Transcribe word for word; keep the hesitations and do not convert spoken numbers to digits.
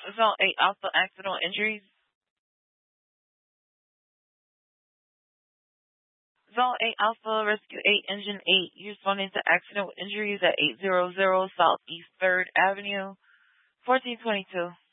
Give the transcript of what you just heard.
Zone eight Alpha accidental injuries. Zone eight Alpha Rescue eight Engine eight. You responding to accidental injuries at eight hundred Southeast third Avenue, fourteen twenty-two.